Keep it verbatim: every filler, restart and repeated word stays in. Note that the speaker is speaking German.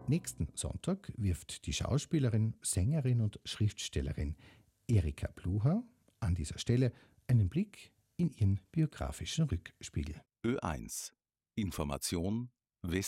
Nächsten Sonntag wirft die Schauspielerin, Sängerin und Schriftstellerin Erika Pluhar an dieser Stelle einen Blick in ihren biografischen Rückspiegel. Ö eins Information